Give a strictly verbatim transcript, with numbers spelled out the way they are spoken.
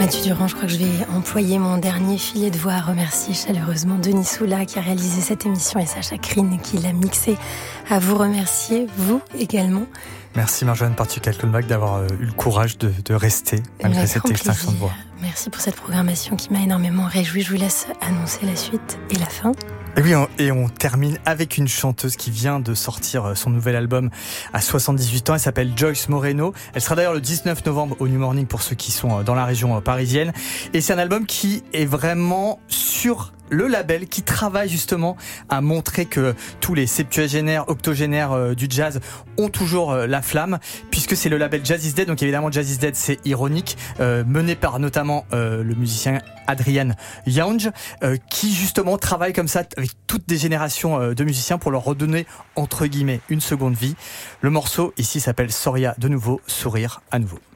Mathieu Durand, je crois que je vais employer mon dernier filet de voix à remercier chaleureusement Denis Soula qui a réalisé cette émission et Sacha Krine qui l'a mixée. À vous remercier, vous également. Merci Marjolaine Partucal-Colmach d'avoir euh, eu le courage de, de rester malgré cette extinction de voix. Merci pour cette programmation qui m'a énormément réjoui. Je vous laisse annoncer la suite et la fin. Et oui, on, et on termine avec une chanteuse qui vient de sortir son nouvel album à soixante-dix-huit ans. Elle s'appelle Joyce Moreno. Elle sera d'ailleurs le dix-neuf novembre au New Morning pour ceux qui sont dans la région parisienne. Et c'est un album qui est vraiment sur le label, qui travaille justement à montrer que tous les septuagénaires, octogénaires du jazz ont toujours la flamme, puisque c'est le label Jazz is Dead. Donc évidemment, Jazz is Dead, c'est ironique, euh, mené par notamment euh, le musicien Adrian Younge, euh, qui justement travaille comme ça avec toutes des générations euh, de musiciens pour leur redonner, entre guillemets, une seconde vie. Le morceau ici s'appelle Soria de nouveau, sourire à nouveau.